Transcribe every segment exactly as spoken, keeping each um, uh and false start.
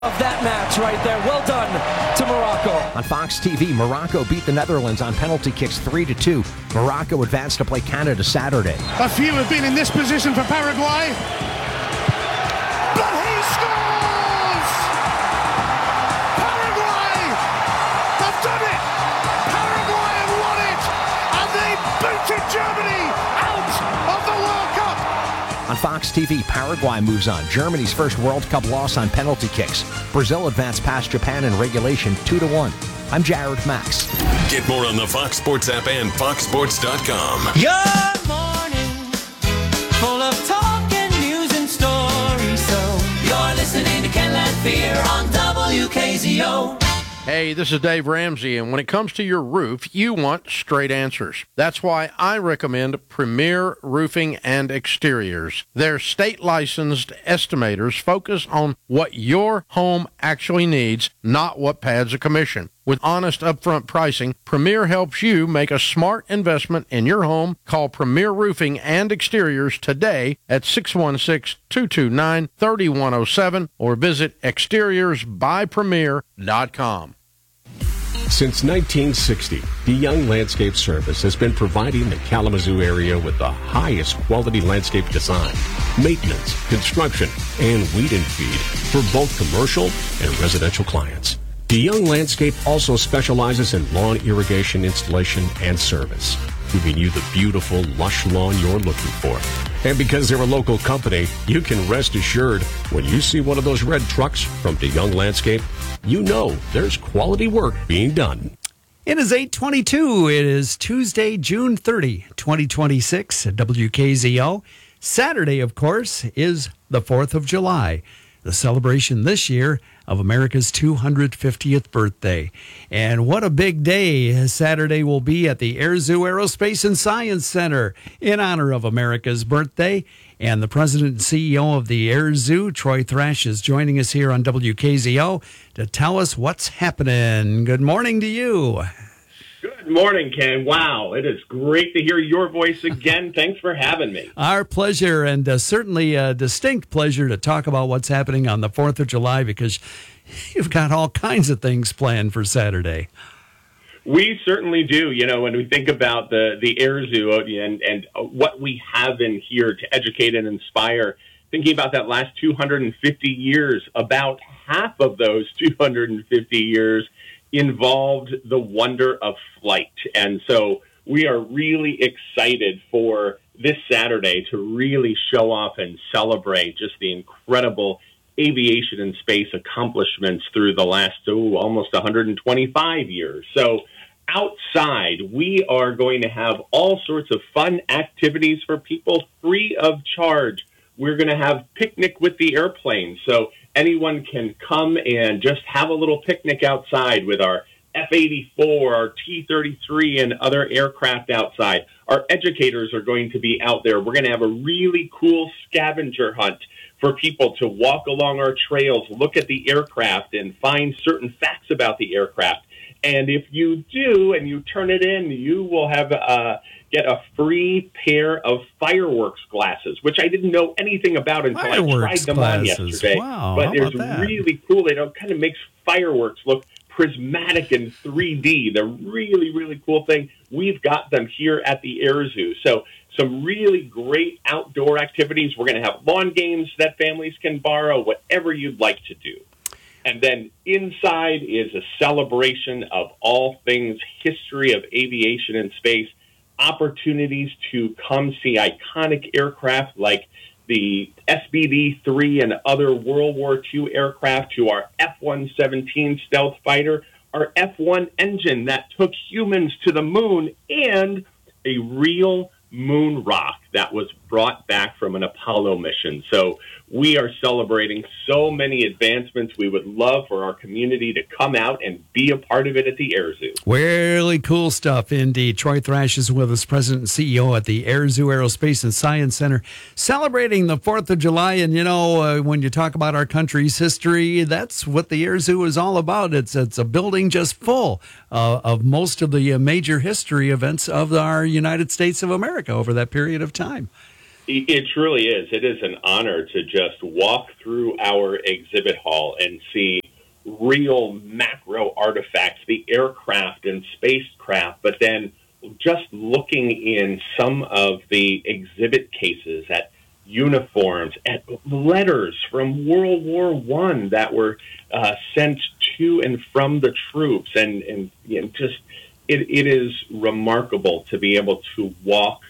Of that match right there. Well done to Morocco. On Fox T V, Morocco beat the Netherlands on penalty kicks three to two. Morocco advanced to play Canada Saturday. A few have been in this position for Paraguay. But he scores! Paraguay have done it! Paraguay have won it! And they booted Germany out of the World Cup! On Fox T V, Paraguay moves on. Germany's first World Cup loss on penalty kicks. Brazil advanced past Japan in regulation two to one. I'm Jared Max. Get more on the Fox Sports app and fox sports dot com. Good morning, full of talk and news and stories. So you're listening to Ken Lanphier on W K Z O. Hey, this is Dave Ramsey, and when it comes to your roof, you want straight answers. That's why I recommend Premier Roofing and Exteriors. Their state-licensed estimators focus on what your home actually needs, not what pads a commission. With honest upfront pricing, Premier helps you make a smart investment in your home. Call Premier Roofing and Exteriors today at six one six, two two nine, three one zero seven or visit exteriors by premier dot com. Since nineteen sixty, DeYoung Landscape Service has been providing the Kalamazoo area with the highest quality landscape design, maintenance, construction, and weed and feed for both commercial and residential clients. DeYoung Landscape also specializes in lawn irrigation installation and service, giving you the beautiful, lush lawn you're looking for. And because they're a local company, you can rest assured when you see one of those red trucks from DeYoung Landscape, you know there's quality work being done. It is eight twenty-two. It is Tuesday, June thirtieth, twenty twenty-six at W K Z O. Saturday, of course, is the fourth of July, the celebration this year of America's two hundred fiftieth birthday. And what a big day Saturday will be at the Air Zoo Aerospace and Science Center in honor of America's birthday. And the president and C E O of the Air Zoo, Troy Thrash, is joining us here on W K Z O to tell us what's happening. Good morning to you. Good morning, Ken. Wow, it is great to hear your voice again. Thanks for having me. Our pleasure, and uh, certainly a distinct pleasure to talk about what's happening on the fourth of July, because you've got all kinds of things planned for Saturday. We certainly do. You know, when we think about the, the Air Zoo and, and what we have in here to educate and inspire, thinking about that last two hundred fifty years, about half of those two hundred fifty years involved the wonder of flight. And so we are really excited for this Saturday to really show off and celebrate just the incredible aviation and space accomplishments through the last, oh, almost one hundred twenty-five years. So outside, we are going to have all sorts of fun activities for people free of charge. We're going to have picnic with the airplane. So anyone can come and just have a little picnic outside with our F eighty-four, our T thirty-three, and other aircraft outside. Our educators are going to be out there. We're going to have a really cool scavenger hunt for people to walk along our trails, look at the aircraft, and find certain facts about the aircraft. And if you do and you turn it in, you will have uh, get a free pair of fireworks glasses, which I didn't know anything about until fireworks I tried them glasses. on yesterday. Wow, but they're really cool. They don't kind of makes fireworks look prismatic in three D. They're really, really cool thing. We've got them here at the Air Zoo. So some really great outdoor activities. We're going to have lawn games that families can borrow, whatever you'd like to do. And then inside is a celebration of all things history of aviation and space, opportunities to come see iconic aircraft like the S B D three and other World War Two aircraft, to our F one seventeen stealth fighter, our F one engine that took humans to the moon, and a real moon rock that was brought back from an Apollo mission. So we are celebrating so many advancements. We would love for our community to come out and be a part of it at the Air Zoo. Really cool stuff indeed. Troy Thrash is with us, President and C E O at the Air Zoo Aerospace and Science Center, celebrating the fourth of July. And, you know, uh, when you talk about our country's history, that's what the Air Zoo is all about. It's, it's a building just full uh, of most of the uh, major history events of our United States of America over that period of time. It it truly is. It is an honor to just walk through our exhibit hall and see real macro artifacts, the aircraft and spacecraft, but then just looking in some of the exhibit cases at uniforms, at letters from World War One that were uh, sent to and from the troops, and, and you know, just it, it is remarkable to be able to walk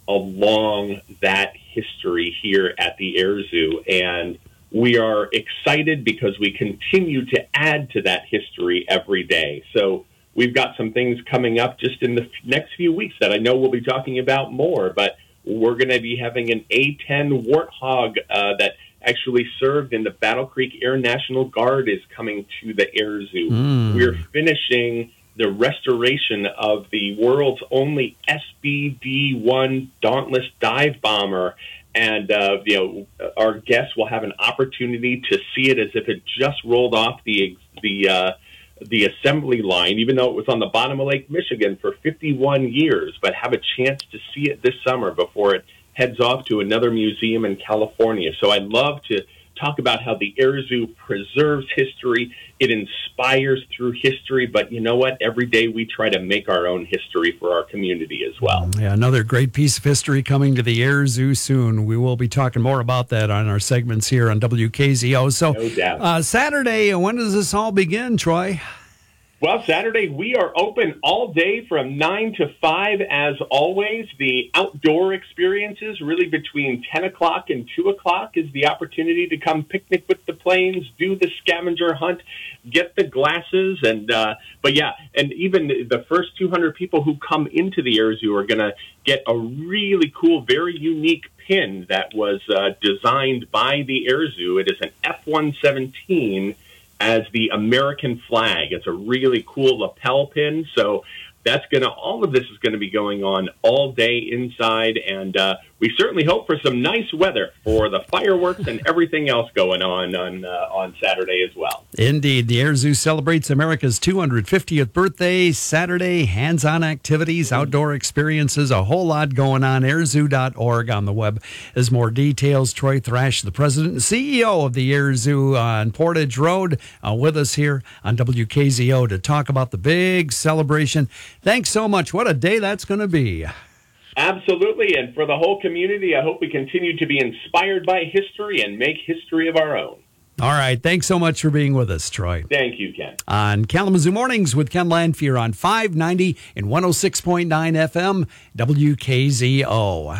along that history here at the Air Zoo, and we are excited because we continue to add to that history every day. So we've got some things coming up just in the next few weeks that I know we'll be talking about more, but we're going to be having an A ten Warthog uh, that actually served in the Battle Creek Air National Guard is coming to the Air Zoo. Mm. We're finishing the restoration of the world's only S B D one Dauntless dive bomber. And, uh, you know, our guests will have an opportunity to see it as if it just rolled off the the uh, the assembly line, even though it was on the bottom of Lake Michigan for fifty-one years, but have a chance to see it this summer before it heads off to another museum in California. So I'd love to talk about how the Air Zoo preserves history. It inspires through history, but you know what? Every day we try to make our own history for our community as well. Yeah, another great piece of history coming to the Air Zoo soon. We will be talking more about that on our segments here on W K Z O. So no doubt. Uh, Saturday, when does this all begin, Troy? Well, Saturday, we are open all day from nine to five, as always. The outdoor experiences, really between ten o'clock and two o'clock, is the opportunity to come picnic with the planes, do the scavenger hunt, get the glasses. and uh, But, yeah, and even the first two hundred people who come into the Air Zoo are going to get a really cool, very unique pin that was uh, designed by the Air Zoo. It is an F one seventeen as the American flag. It's a really cool lapel pin. So that's going to, all of this is going to be going on all day inside. And uh, we certainly hope for some nice weather for the fireworks and everything else going on on, uh, on Saturday as well. Indeed. The Air Zoo celebrates America's two hundred fiftieth birthday Saturday. Hands-on activities, outdoor experiences, a whole lot going on. air zoo dot org on the web. As more details, Troy Thrash, the president and C E O of the Air Zoo on Portage Road, uh, with us here on W K Z O to talk about the big celebration. Thanks so much. What a day that's going to be. Absolutely. And for the whole community, I hope we continue to be inspired by history and make history of our own. All right. Thanks so much for being with us, Troy. Thank you, Ken. On Kalamazoo Mornings with Ken Lanfear on five ninety and one oh six point nine F M, W K Z O.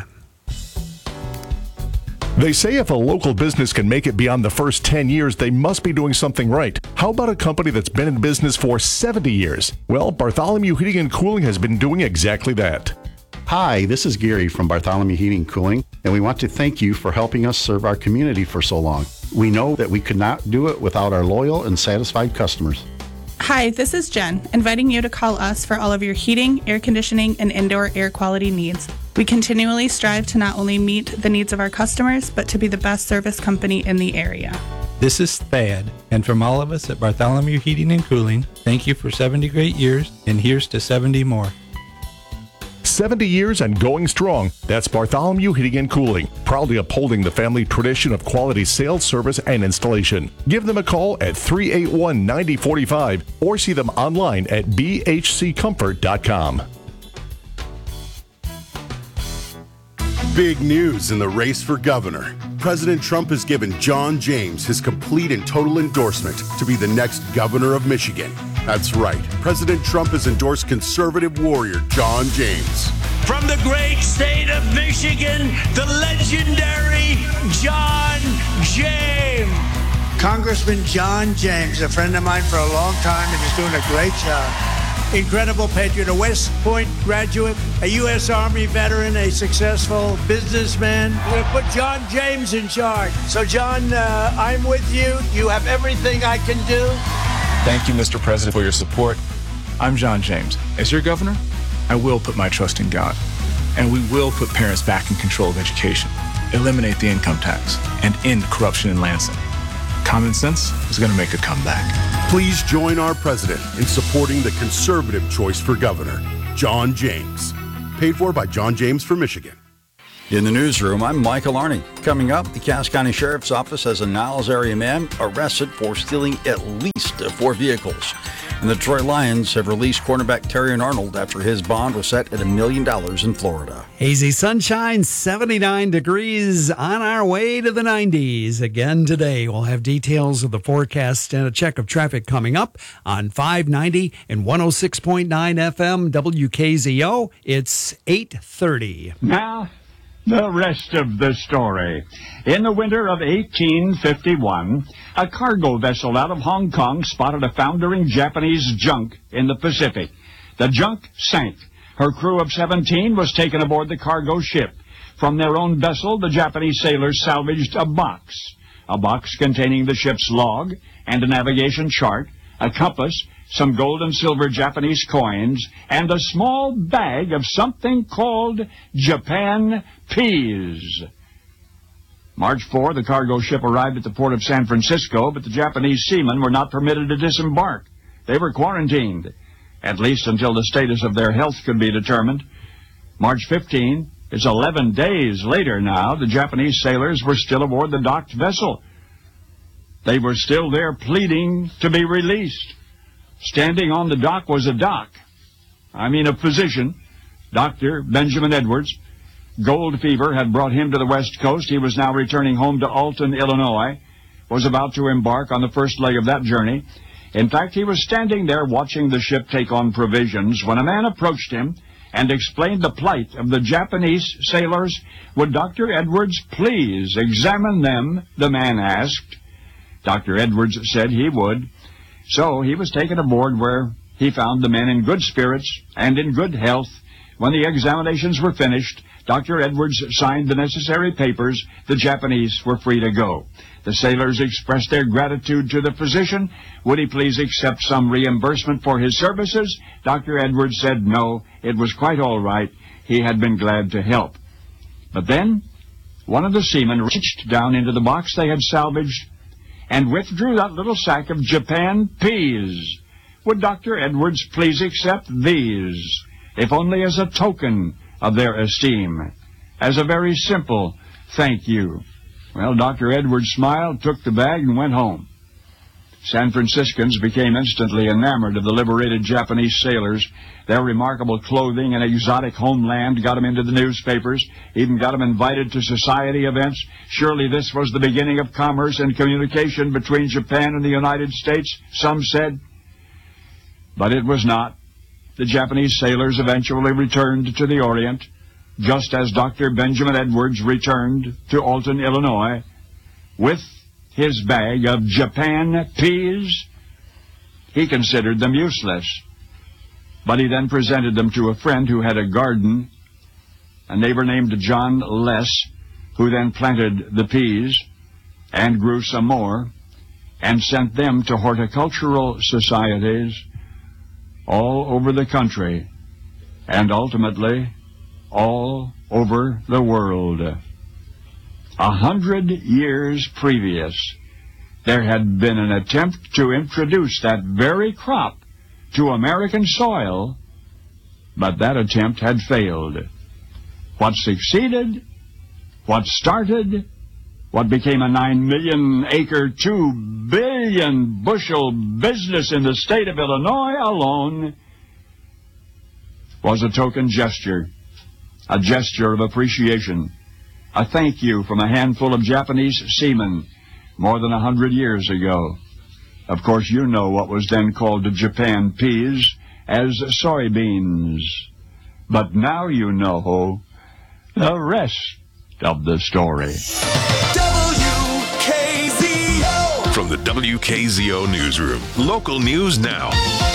They say if a local business can make it beyond the first ten years, they must be doing something right. How about a company that's been in business for seventy years? Well, Bartholomew Heating and Cooling has been doing exactly that. Hi, this is Gary from Bartholomew Heating and Cooling, and we want to thank you for helping us serve our community for so long. We know that we could not do it without our loyal and satisfied customers. Hi, this is Jen, inviting you to call us for all of your heating, air conditioning, and indoor air quality needs. We continually strive to not only meet the needs of our customers, but to be the best service company in the area. This is Thad, and from all of us at Bartholomew Heating and Cooling, thank you for seventy great years, and here's to seventy more. seventy years and going strong. That's Bartholomew Heating and Cooling, proudly upholding the family tradition of quality sales, service, and installation. Give them a call at three eight one, nine oh four five or see them online at b h c comfort dot com. Big news in the race for governor. President Trump has given John James his complete and total endorsement to be the next governor of Michigan. That's right. President Trump has endorsed conservative warrior John James. From the great state of Michigan, the legendary John James. Congressman John James, a friend of mine for a long time, and is doing a great job. Incredible patriot, a West Point graduate, a U S Army veteran, a successful businessman. We're going to put John James in charge. So, John, uh, I'm with you. You have everything I can do. Thank you, Mister President, for your support. I'm John James. As your governor, I will put my trust in God, and we will put parents back in control of education, eliminate the income tax, and end corruption in Lansing. Common sense is going to make a comeback. Please join our president in supporting the conservative choice for governor, John James. Paid for by John James for Michigan. In the newsroom, I'm Michael Arning. Coming up, the Cass County Sheriff's Office has a Niles area man arrested for stealing at least four vehicles. And the Detroit Lions have released cornerback Terrion Arnold after his bond was set at a million dollars in Florida. Hazy sunshine, seventy-nine degrees, on our way to the nineties. Again today, we'll have details of the forecast and a check of traffic coming up on five ninety and one oh six point nine F M W K Z O. It's eight thirty. Now, the rest of the story. In the winter of eighteen fifty-one, a cargo vessel out of Hong Kong spotted a foundering Japanese junk in the Pacific. The junk sank. Her crew of seventeen was taken aboard the cargo ship. From their own vessel, the Japanese sailors salvaged a box. A box containing the ship's log and a navigation chart, a compass, some gold and silver Japanese coins, and a small bag of something called Japan peas. March fourth, the cargo ship arrived at the port of San Francisco, but the Japanese seamen were not permitted to disembark. They were quarantined, at least until the status of their health could be determined. March fifteenth is eleven days later now. The Japanese sailors were still aboard the docked vessel. They were still there pleading to be released. Standing on the dock was a doc. I mean a physician, Doctor Benjamin Edwards. Gold fever had brought him to the West Coast. He was now returning home to Alton, Illinois, was about to embark on the first leg of that journey. In fact, he was standing there watching the ship take on provisions when a man approached him and explained the plight of the Japanese sailors. Would Doctor Edwards please examine them, the man asked. Doctor Edwards said he would. So he was taken aboard, where he found the men in good spirits and in good health. When the examinations were finished, Doctor Edwards signed the necessary papers. The Japanese were free to go. The sailors expressed their gratitude to the physician. Would he please accept some reimbursement for his services? Doctor Edwards said no, it was quite all right. He had been glad to help. But then, one of the seamen reached down into the box they had salvaged and withdrew that little sack of Japan peas. Would Doctor Edwards please accept these, if only as a token of their esteem, as a very simple thank you? Well, Doctor Edwards smiled, took the bag, and went home. San Franciscans became instantly enamored of the liberated Japanese sailors. Their remarkable clothing and exotic homeland got them into the newspapers, even got them invited to society events. Surely this was the beginning of commerce and communication between Japan and the United States, some said. But it was not. The Japanese sailors eventually returned to the Orient, just as Doctor Benjamin Edwards returned to Alton, Illinois, with his bag of Japan peas. He considered them useless, but he then presented them to a friend who had a garden, a neighbor named John Less, who then planted the peas and grew some more and sent them to horticultural societies all over the country and ultimately all over the world. A hundred years previous, there had been an attempt to introduce that very crop to American soil, but that attempt had failed. What succeeded, what started, what became a nine million acre, two billion bushel business in the state of Illinois alone was a token gesture, a gesture of appreciation, a thank you from a handful of Japanese seamen more than a hundred years ago. Of course, you know what was then called Japan peas as soybeans. But now you know the rest of the story. W K Z O! From the W K Z O Newsroom, local news now.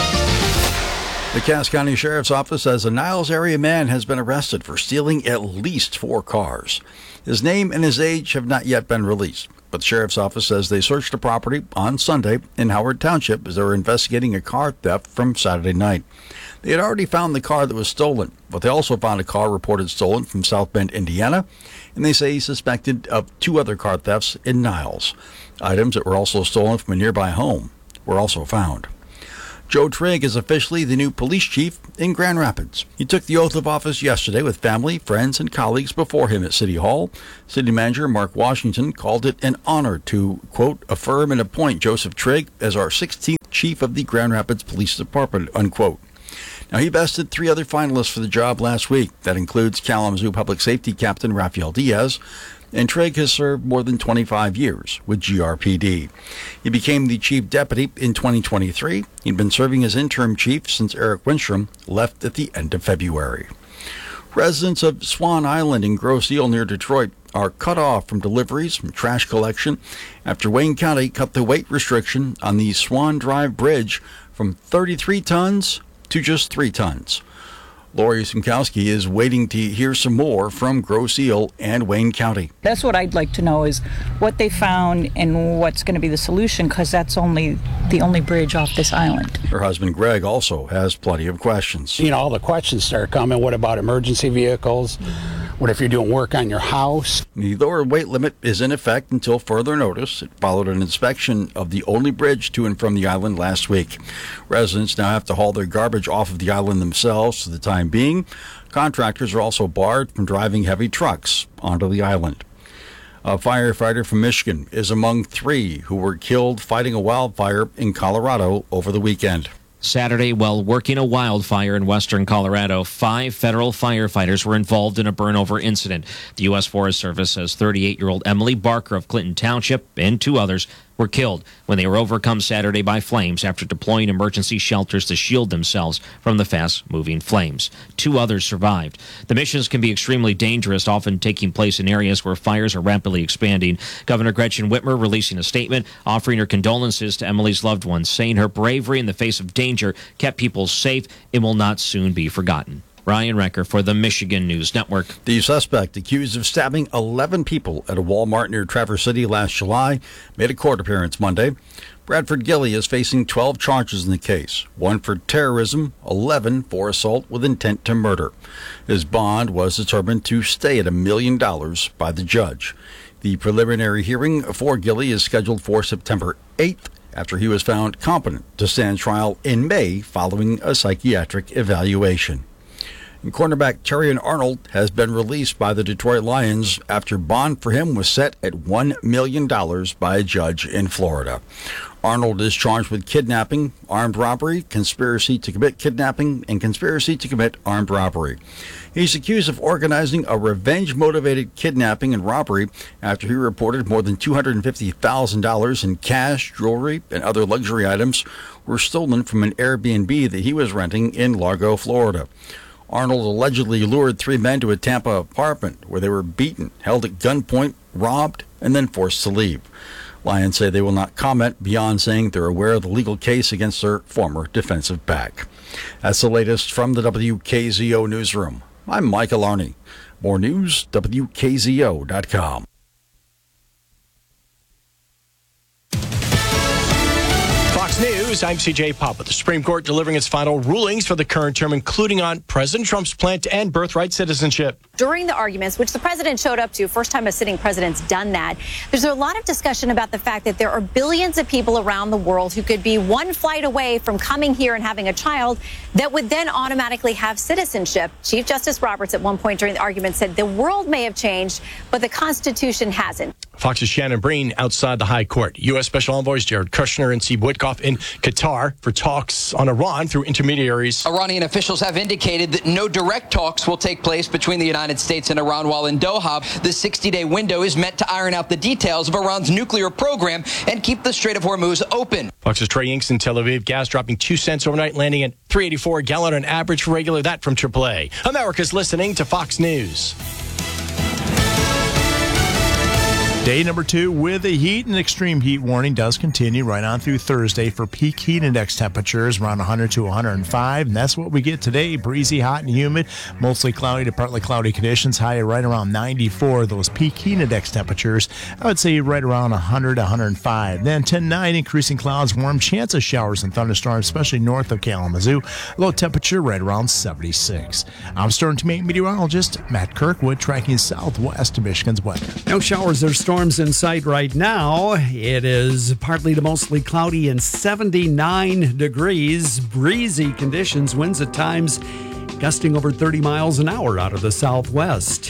The Cass County Sheriff's Office says a Niles area man has been arrested for stealing at least four cars. His name and his age have not yet been released, but the Sheriff's Office says they searched the property on Sunday in Howard Township as they were investigating a car theft from Saturday night. They had already found the car that was stolen, but they also found a car reported stolen from South Bend, Indiana, and they say he's suspected of two other car thefts in Niles. Items that were also stolen from a nearby home were also found. Joe Trigg is officially the new police chief in Grand Rapids. He took the oath of office yesterday with family, friends, and colleagues before him at City Hall. City Manager Mark Washington called it an honor to, quote, affirm and appoint Joseph Trigg as our sixteenth chief of the Grand Rapids Police Department, unquote. Now, he bested three other finalists for the job last week. That includes Kalamazoo Public Safety Captain Rafael Diaz, and Trigg has served more than twenty-five years with G R P D. He became the chief deputy in twenty twenty-three. He'd been serving as interim chief since Eric Winstrom left at the end of February. Residents of Swan Island in Grosse Ile near Detroit are cut off from deliveries from trash collection after Wayne County cut the weight restriction on the Swan Drive Bridge from thirty-three tons to just three tons. Lori Simkowski is waiting to hear some more from Grosse Ile and Wayne County. That's what I'd like to know, is what they found and what's going to be the solution, because that's only the only bridge off this island. Her husband Greg also has plenty of questions. You know, all the questions start coming. What about emergency vehicles? What if you're doing work on your house? The lower weight limit is in effect until further notice. It followed an inspection of the only bridge to and from the island last week. Residents now have to haul their garbage off of the island themselves for the time being. Contractors are also barred from driving heavy trucks onto the island. A firefighter from Michigan is among three who were killed fighting a wildfire in Colorado over the weekend. Saturday, while working a wildfire in western Colorado, five federal firefighters were involved in a burnover incident. The U S Forest Service says thirty-eight-year-old Emily Barker of Clinton Township and two others were killed when they were overcome Saturday by flames after deploying emergency shelters to shield themselves from the fast-moving flames. Two others survived. The missions can be extremely dangerous, often taking place in areas where fires are rapidly expanding. Governor Gretchen Whitmer releasing a statement offering her condolences to Emily's loved ones, saying her bravery in the face of danger kept people safe and will not soon be forgotten. Ryan Recker for the Michigan News Network. The suspect, accused of stabbing eleven people at a Walmart near Traverse City last July, made a court appearance Monday. Bradford Gilly is facing twelve charges in the case, one for terrorism, eleven for assault with intent to murder. His bond was determined to stay at a million dollars by the judge. The preliminary hearing for Gilly is scheduled for September eighth, after he was found competent to stand trial in May following a psychiatric evaluation. And cornerback Terrion Arnold has been released by the Detroit Lions after bond for him was set at one million dollars by a judge in Florida. Arnold is charged with kidnapping, armed robbery, conspiracy to commit kidnapping, and conspiracy to commit armed robbery. He's accused of organizing a revenge-motivated kidnapping and robbery after he reported more than two hundred fifty thousand dollars in cash, jewelry, and other luxury items were stolen from an Airbnb that he was renting in Largo, Florida. Arnold allegedly lured three men to a Tampa apartment where they were beaten, held at gunpoint, robbed, and then forced to leave. Lions say they will not comment beyond saying they're aware of the legal case against their former defensive back. That's the latest from the W K Z O newsroom. I'm Michael Arney. More news, W K Z O dot com. Fox News, I'm C J Pop. With the Supreme Court delivering its final rulings for the current term, including on President Trump's plan to end birthright citizenship. During the arguments, which the president showed up to, first time a sitting president's done that, there's a lot of discussion about the fact that there are billions of people around the world who could be one flight away from coming here and having a child that would then automatically have citizenship. Chief Justice Roberts at one point during the argument said the world may have changed, but the Constitution hasn't. Fox's Shannon Breen outside the High Court. U S. Special Envoys Jared Kushner and Steve Witkoff in Qatar for talks on Iran through intermediaries. Iranian officials have indicated that no direct talks will take place between the United States and Iran, while in Doha, the sixty-day window is meant to iron out the details of Iran's nuclear program and keep the Strait of Hormuz open. Fox's Trey Inks in Tel Aviv. Gas dropping two cents overnight, landing at three eighty-four a gallon on average for regular. That from triple A. America's listening to Fox News. Day number two with a heat and extreme heat warning does continue right on through Thursday for peak heat index temperatures around one hundred to one hundred five, and that's what we get today. Breezy, hot, and humid, mostly cloudy to partly cloudy conditions, high right around ninety-four. Those peak heat index temperatures, I would say right around one hundred to one hundred five. Then tonight, increasing clouds, warm, chance of showers and thunderstorms, especially north of Kalamazoo. Low temperature right around seventy-six. I'm Storm Team eight meteorologist Matt Kirkwood, tracking southwest to Michigan's weather. No showers or storms storms in sight right now. It is partly to mostly cloudy and seventy-nine degrees. Breezy conditions, winds at times gusting over thirty miles an hour out of the southwest.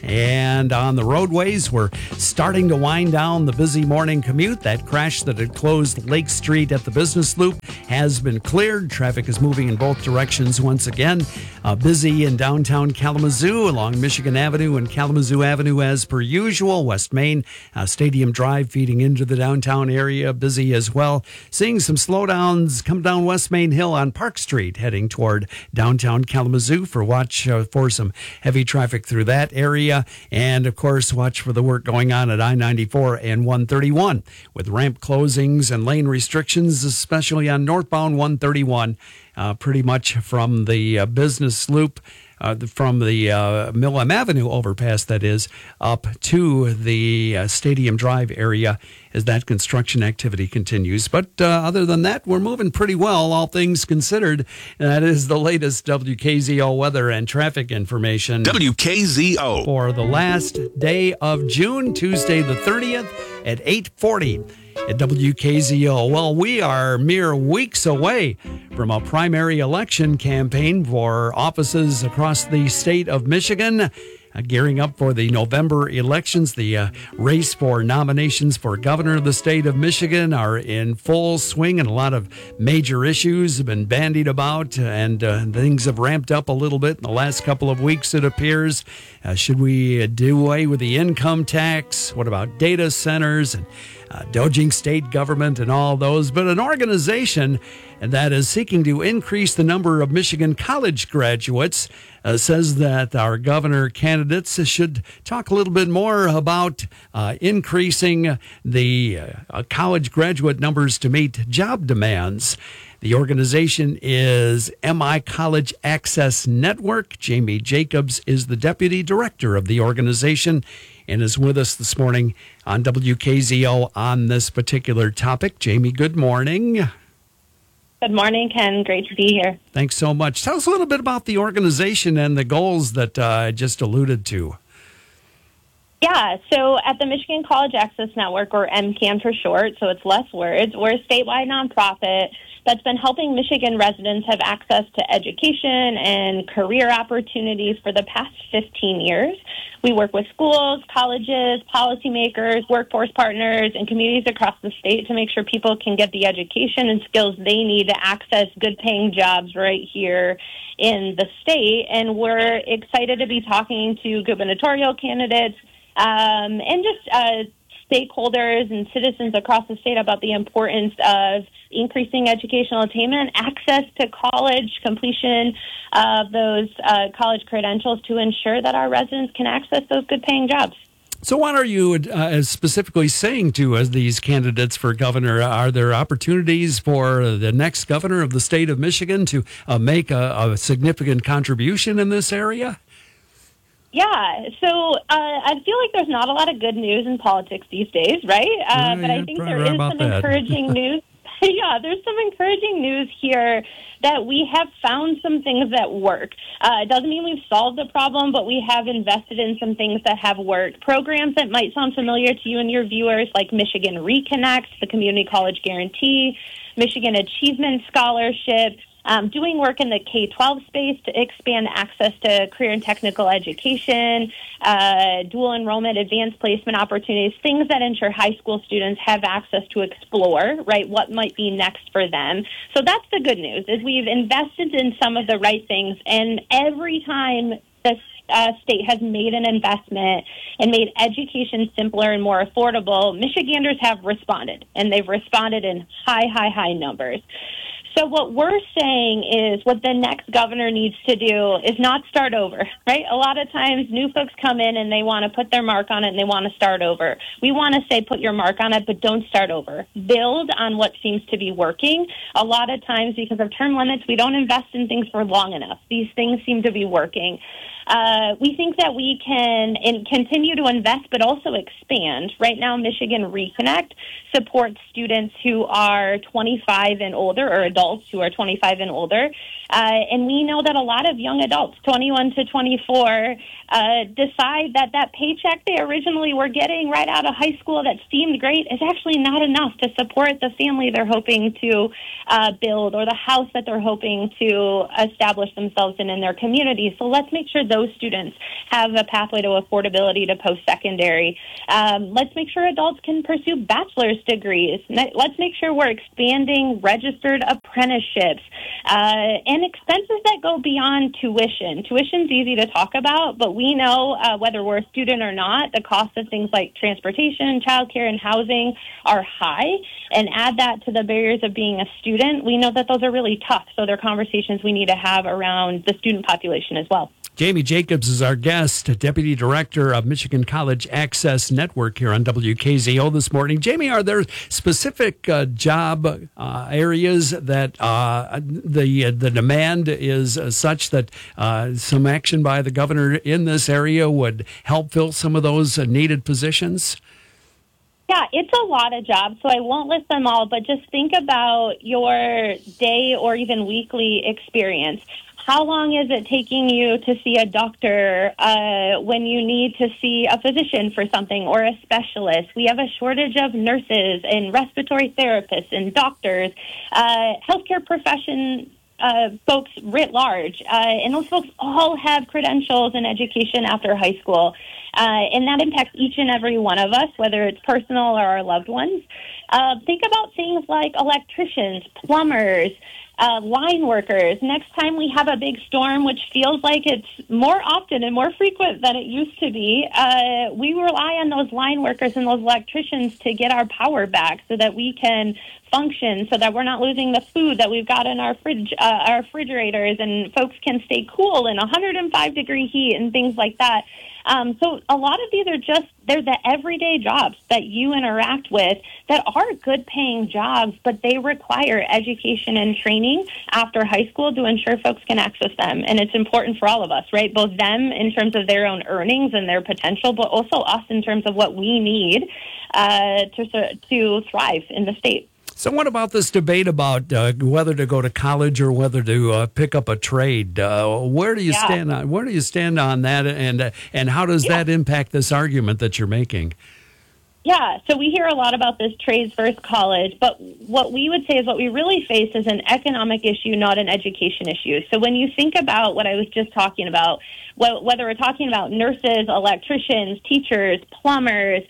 And on the roadways, we're starting to wind down the busy morning commute. That crash that had closed Lake Street at the Business Loop has been cleared. Traffic is moving in both directions once again. Uh, busy in downtown Kalamazoo along Michigan Avenue and Kalamazoo Avenue as per usual. West Main, uh, Stadium Drive feeding into the downtown area, busy as well. Seeing some slowdowns come down West Main Hill on Park Street, heading toward downtown Kalamazoo for watch uh, for some heavy traffic through that area. And, of course, watch for the work going on at I ninety-four and one thirty-one with ramp closings and lane restrictions, especially on northbound one thirty-one, uh, pretty much from the uh, Business Loop, uh, from the uh, Millam Avenue overpass, that is, up to the uh, Stadium Drive area as that construction activity continues. But uh, other than that, we're moving pretty well, all things considered. That is the latest W K Z O weather and traffic information. W K Z O. For the last day of June, Tuesday the thirtieth at eight forty at W K Z O. Well, we are mere weeks away from a primary election campaign for offices across the state of Michigan. Uh, gearing up for the November elections, the uh, race for nominations for governor of the state of Michigan are in full swing, and a lot of major issues have been bandied about, and uh, things have ramped up a little bit in the last couple of weeks, it appears. Uh, should we uh, do away with the income tax? What about data centers and uh, dodging state government and all those? But an organization that is seeking to increase the number of Michigan college graduates uh, says that our governor candidates should talk a little bit more about uh, increasing the uh, college graduate numbers to meet job demands. The organization is M I College Access Network. Jamie Jacobs is the deputy director of the organization and is with us this morning on W K Z O on this particular topic. Jamie, good morning. Good morning, Ken. Great to be here. Thanks so much. Tell us a little bit about the organization and the goals that uh, I just alluded to. Yeah, so at the Michigan College Access Network, or M C A N for short, so it's less words, we're a statewide nonprofit that's been helping Michigan residents have access to education and career opportunities for the past fifteen years. We work with schools, colleges, policymakers, workforce partners, and communities across the state to make sure people can get the education and skills they need to access good-paying jobs right here in the state. And we're excited to be talking to gubernatorial candidates um, and just uh, stakeholders and citizens across the state about the importance of increasing educational attainment, access to college, completion of those uh, college credentials to ensure that our residents can access those good-paying jobs. So what are you uh, specifically saying to us, these candidates for governor? Are there opportunities for the next governor of the state of Michigan to uh, make a, a significant contribution in this area? Yeah, so uh, I feel like there's not a lot of good news in politics these days, right? Uh, yeah, but I think right, there right is about some that. encouraging news. Yeah, there's some encouraging news here that we have found some things that work. Uh, it doesn't mean we've solved the problem, but we have invested in some things that have worked. Programs that might sound familiar to you and your viewers, like Michigan Reconnect, the Community College Guarantee, Michigan Achievement Scholarship, Um, doing work in the K twelve space to expand access to career and technical education, uh, dual enrollment, advanced placement opportunities, things that ensure high school students have access to explore, right, what might be next for them. So that's the good news, is we've invested in some of the right things, and every time the uh, state has made an investment and made education simpler and more affordable, Michiganders have responded, and they've responded in high, high, high numbers. So what we're saying is what the next governor needs to do is not start over, right? A lot of times new folks come in and they want to put their mark on it and they want to start over. We want to say put your mark on it, but don't start over. Build on what seems to be working. A lot of times because of term limits, we don't invest in things for long enough. These things seem to be working. Uh, we think that we can in, continue to invest, but also expand. Right now, Michigan Reconnect supports students who are twenty-five and older, or adults who are twenty-five and older. Uh, and we know that a lot of young adults, twenty-one to twenty-four, uh, decide that that paycheck they originally were getting right out of high school that seemed great is actually not enough to support the family they're hoping to uh, build or the house that they're hoping to establish themselves in in their community. So let's make sure those students have a pathway to affordability to post-secondary. Um, let's make sure adults can pursue bachelor's degrees. Let's make sure we're expanding registered apprenticeships uh, and expenses that go beyond tuition. Tuition's easy to talk about, but we know uh, whether we're a student or not, the cost of things like transportation, childcare, and housing are high. And add that to the barriers of being a student, we know that those are really tough. So they're conversations we need to have around the student population as well. Jamie Jacobs is our guest, Deputy Director of Michigan College Access Network here on W K Z O this morning. Jamie, are there specific uh, job uh, areas that uh, the uh, the demand is uh, such that uh, some action by the governor in this area would help fill some of those uh, needed positions? Yeah, it's a lot of jobs, so I won't list them all, but just think about your day or even weekly experience. How long is it taking you to see a doctor uh, when you need to see a physician for something or a specialist? We have a shortage of nurses and respiratory therapists and doctors, uh, healthcare profession uh, folks writ large. Uh, and those folks all have credentials and education after high school. Uh, and that impacts each and every one of us, whether it's personal or our loved ones. Uh, think about things like electricians, plumbers, Uh, line workers. Next time we have a big storm, which feels like it's more often and more frequent than it used to be, uh, we rely on those line workers and those electricians to get our power back so that we can function, so that we're not losing the food that we've got in our fridge, uh, our refrigerators, and folks can stay cool in one hundred five degree heat and things like that. Um, so a lot of these are just, they're the everyday jobs that you interact with that are good paying jobs, but they require education and training after high school to ensure folks can access them. And it's important for all of us, right? Both them in terms of their own earnings and their potential, but also us in terms of what we need uh, to, to thrive in the state. So what about this debate about uh, whether to go to college or whether to uh, pick up a trade? Uh, where do you Yeah. stand on where do you stand on that, and uh, and how does Yeah. that impact this argument that you're making? Yeah, so we hear a lot about this trades versus college, but what we would say is what we really face is an economic issue, not an education issue. So when you think about what I was just talking about, wh- whether we're talking about nurses, electricians, teachers, plumbers,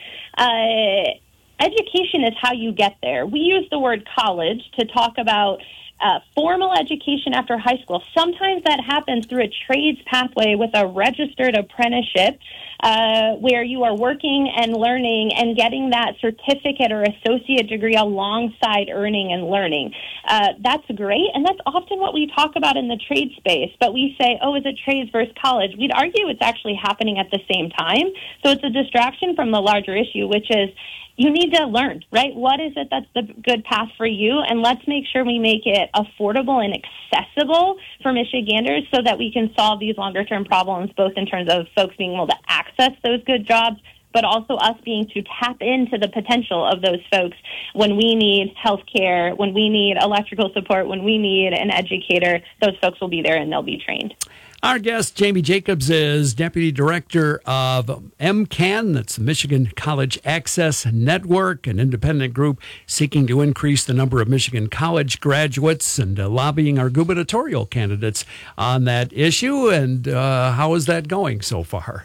uh, education is how you get there. We use the word college to talk about uh, formal education after high school. Sometimes that happens through a trades pathway with a registered apprenticeship uh, where you are working and learning and getting that certificate or associate degree alongside earning and learning. Uh, that's great, and that's often what we talk about in the trade space. But we say, oh, is it trades versus college? We'd argue it's actually happening at the same time. So it's a distraction from the larger issue, which is you need to learn, right? What is it that's the good path for you? And let's make sure we make it affordable and accessible for Michiganders so that we can solve these longer-term problems, both in terms of folks being able to access those good jobs, but also us being to tap into the potential of those folks when we need health care, when we need electrical support, when we need an educator. Those folks will be there and they'll be trained. Our guest, Jamie Jacobs, is Deputy Director of M C A N, that's the Michigan College Access Network, an independent group seeking to increase the number of Michigan college graduates and uh, lobbying our gubernatorial candidates on that issue. And uh, how is that going so far?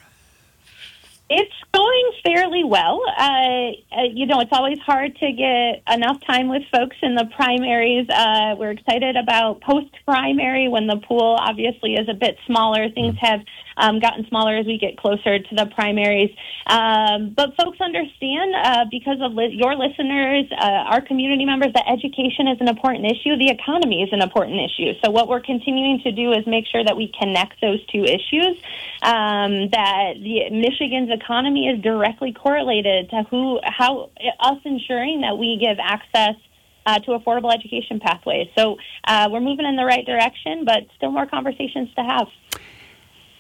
It's going fairly well. Uh, uh, you know, it's always hard to get enough time with folks in the primaries. Uh, we're excited about post-primary when the pool obviously is a bit smaller. Things have um, gotten smaller as we get closer to the primaries. Um, but folks understand, uh, because of li- your listeners, uh, our community members, that education is an important issue. The economy is an important issue. So what we're continuing to do is make sure that we connect those two issues, um, that the Michigan's economy is directly correlated to who, how us ensuring that we give access uh, to affordable education pathways. So uh, we're moving in the right direction, but still more conversations to have.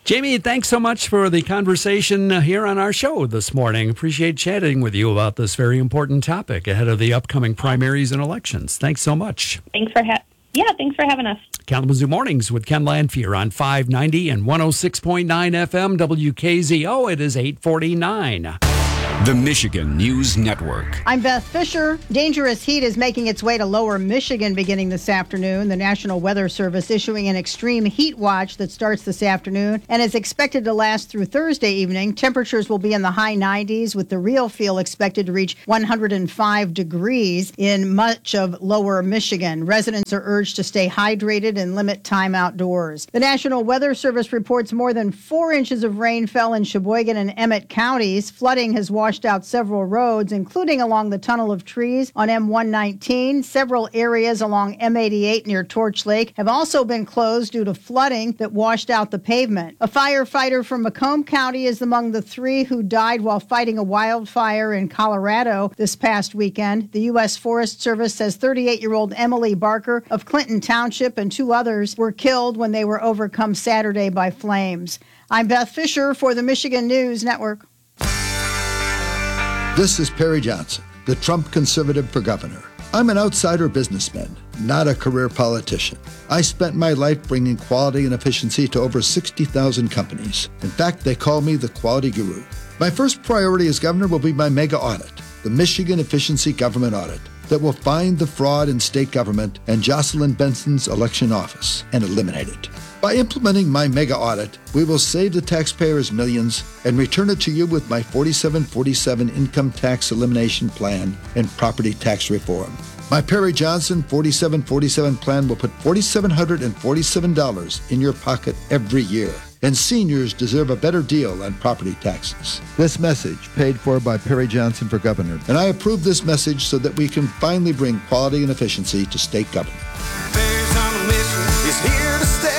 Jamie, thanks so much for the conversation here on our show this morning. Appreciate chatting with you about this very important topic ahead of the upcoming primaries and elections. Thanks so much. Thanks for ha- yeah, thanks for having us. Kalamazoo Mornings with Ken Lanphier on five ninety and one oh six point nine F M W K Z O. It is eight forty-nine. The Michigan News Network. I'm Beth Fisher. Dangerous heat is making its way to lower Michigan beginning this afternoon. The National Weather Service issuing an extreme heat watch that starts this afternoon and is expected to last through Thursday evening. Temperatures will be in the high nineties, with the real feel expected to reach one hundred five degrees in much of lower Michigan. Residents are urged to stay hydrated and limit time outdoors. The National Weather Service reports more than four inches of rain fell in Sheboygan and Emmett counties. Flooding has washed out several roads, including along the Tunnel of Trees on M one nineteen. Several areas along M eighty-eight near Torch Lake have also been closed due to flooding that washed out the pavement. A firefighter from Macomb County is among the three who died while fighting a wildfire in Colorado this past weekend. The U S Forest Service says thirty-eight-year-old Emily Barker of Clinton Township and two others were killed when they were overcome Saturday by flames. I'm Beth Fisher for the Michigan News Network. This is Perry Johnson, the Trump conservative for governor. I'm an outsider businessman, not a career politician. I spent my life bringing quality and efficiency to over sixty thousand companies. In fact, they call me the quality guru. My first priority as governor will be my mega audit, the Michigan Efficiency Government Audit, that will find the fraud in state government and Jocelyn Benson's election office and eliminate it. By implementing my mega audit, we will save the taxpayers millions and return it to you with my forty-seven forty-seven income tax elimination plan and property tax reform. My Perry Johnson forty-seven forty-seven plan will put four thousand seven hundred forty-seven dollars in your pocket every year. And seniors deserve a better deal on property taxes. This message paid for by Perry Johnson for governor. And I approve this message so that we can finally bring quality and efficiency to state government. Perry's on a mission, he's here to stay.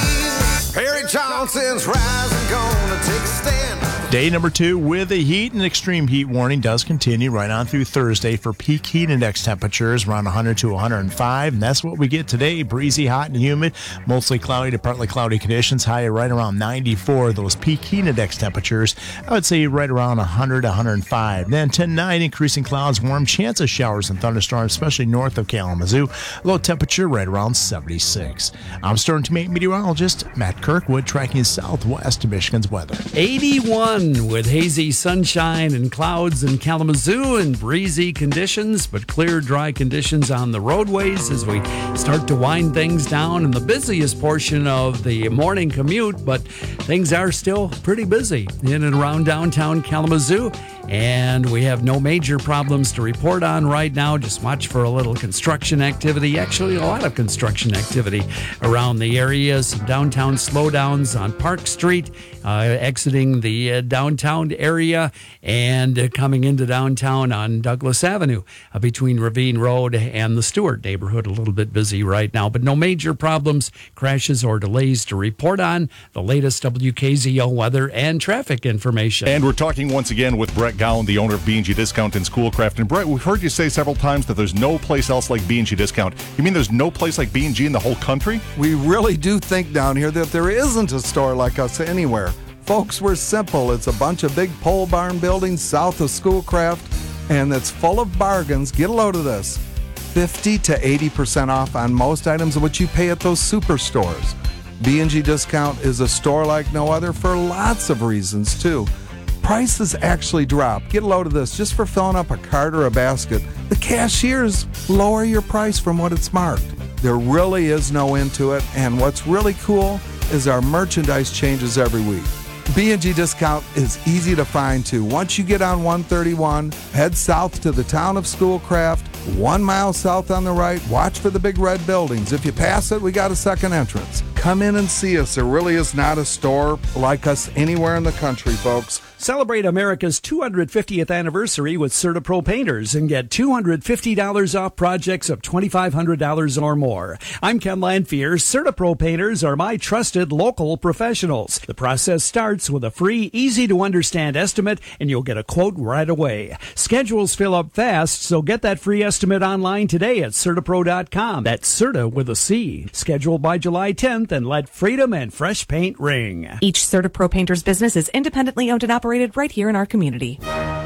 Perry Johnson's rising, gonna take a stand. Day number two with a heat and extreme heat warning does continue right on through Thursday for peak heat index temperatures around one hundred to one hundred five, and that's what we get today. Breezy, hot, and humid. Mostly cloudy to partly cloudy conditions. High right around ninety-four. Those peak heat index temperatures, I would say right around one hundred to one hundred five. Then tonight, increasing clouds, warm, chance of showers and thunderstorms, especially north of Kalamazoo. Low temperature right around seventy-six. I'm Storm Team eight meteorologist Matt Kirkwood, tracking southwest to Michigan's weather. eighty-one with hazy sunshine and clouds in Kalamazoo and breezy conditions, but clear, dry conditions on the roadways as we start to wind things down in the busiest portion of the morning commute, but things are still pretty busy in and around downtown Kalamazoo. And we have no major problems to report on right now. Just watch for a little construction activity. Actually, a lot of construction activity around the area. Some downtown slowdowns on Park Street, uh, exiting the uh, downtown area and uh, coming into downtown on Douglas Avenue uh, between Ravine Road and the Stewart neighborhood. A little bit busy right now, but no major problems, crashes, or delays to report on. The latest W K Z O weather and traffic information. And we're talking once again with Brett Gowan, the owner of B and G Discount in Schoolcraft. And Brett, we've heard you say several times that there's no place else like B and G Discount. You mean there's no place like B and G in the whole country? We really do think down here that there isn't a store like us anywhere. Folks, we're simple. It's a bunch of big pole barn buildings south of Schoolcraft, and it's full of bargains. Get a load of this. fifty to eighty percent off on most items of what you pay at those superstores. B and G Discount is a store like no other for lots of reasons, too. Prices actually drop. Get a load of this. Just for filling up a cart or a basket, the cashiers lower your price from what it's marked. There really is no end to it, and what's really cool is our merchandise changes every week. B and G Discount is easy to find, too. Once you get on one thirty-one, head south to the town of Schoolcraft, one mile south on the right, watch for the big red buildings. If you pass it, we got a second entrance. Come in and see us. There really is not a store like us anywhere in the country, folks. Celebrate America's two hundred fiftieth anniversary with CertaPro Painters and get two hundred fifty dollars off projects of twenty-five hundred dollars or more. I'm Ken Lanphier. CertaPro Painters are my trusted local professionals. The process starts with a free, easy-to-understand estimate, and you'll get a quote right away. Schedules fill up fast, so get that free estimate estimate online today at Certa Pro dot com. That's Certa with a C. Scheduled by July tenth, and let freedom and fresh paint ring. Each CertaPro painter's business is independently owned and operated right here in our community.